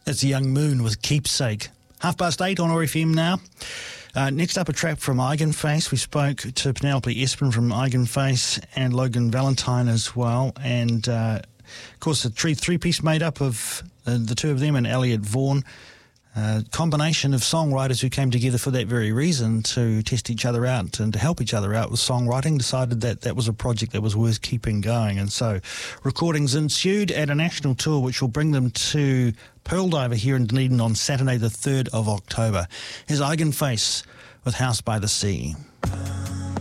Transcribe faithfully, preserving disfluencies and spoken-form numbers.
It's the Young Moon with Keepsake. Half past eight on O R F M now. Uh, next up, a track from Eigenface. We spoke to Penelope Espen from Eigenface and Logan Valentine as well. And, uh, of course, a three, three-piece made up of uh, the two of them and Elliot Vaughan. A combination of songwriters who came together for that very reason, to test each other out and to help each other out with songwriting, decided that that was a project that was worth keeping going. And so recordings ensued at a national tour which will bring them to Pearl Diver here in Dunedin on Saturday the third of October. Here's Eigenface with House by the Sea.